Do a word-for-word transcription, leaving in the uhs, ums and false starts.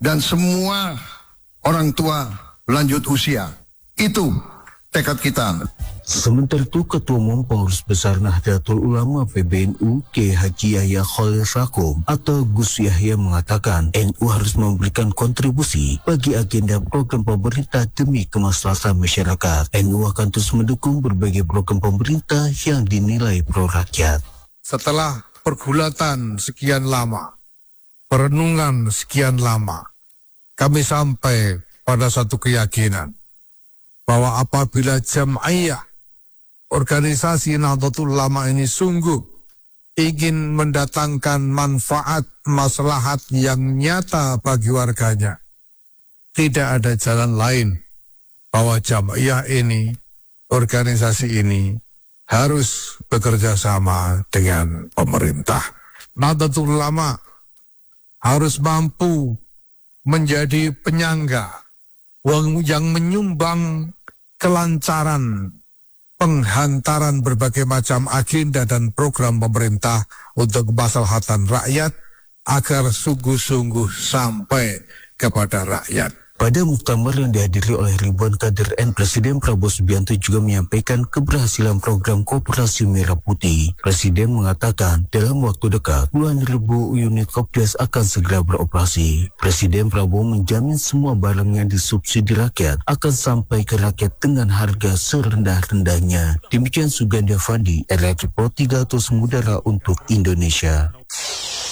dan semua orang tua lanjut usia. Itu tekad kita. Sementara itu, Ketua Umum Pengurus Besar Nahdlatul Ulama P B N U Kiai Haji Yahya Khalil Stakuf atau Gus Yahya mengatakan N U harus memberikan kontribusi bagi agenda program pemerintah demi kemaslahatan masyarakat. N U akan terus mendukung berbagai program pemerintah yang dinilai pro rakyat. Setelah pergulatan sekian lama, perenungan sekian lama, kami sampai pada satu keyakinan bahwa apabila Jam'iyah organisasi Nahdlatul Ulama ini sungguh ingin mendatangkan manfaat maslahat yang nyata bagi warganya, tidak ada jalan lain bahwa Jam'iyah ini, organisasi ini harus bekerja sama dengan pemerintah. Nahdlatul Ulama harus mampu menjadi penyangga yang menyumbang kelancaran penghantaran berbagai macam agenda dan program pemerintah untuk kemaslahatan rakyat agar sungguh-sungguh sampai kepada rakyat. Pada muktamar yang dihadiri oleh ribuan kader N, Presiden Prabowo Subianto juga menyampaikan keberhasilan program Koperasi Merah Putih. Presiden mengatakan dalam waktu dekat puluhan ribu unit Kopdar akan segera beroperasi. Presiden Prabowo menjamin semua barang yang disubsidi rakyat akan sampai ke rakyat dengan harga serendah-rendahnya. Demikian Suganda Fandi, R R Report tiga ratus Mudara untuk Indonesia.